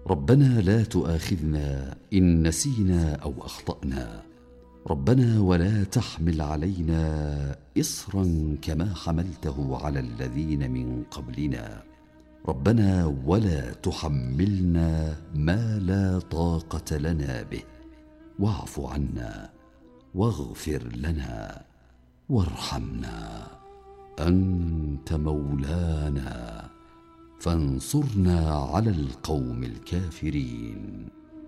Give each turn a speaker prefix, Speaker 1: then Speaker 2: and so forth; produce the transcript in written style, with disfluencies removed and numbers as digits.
Speaker 1: ربنا لا تؤاخذنا إن نسينا أو أخطأنا. ربنا ولا تحمل علينا إصرا كما حملته على الذين من قبلنا. ربنا ولا تحملنا ما لا طاقة لنا به، واعف عنا واغفر لنا وارحمنا. أنت مولانا فانصرنا على القوم الكافرين.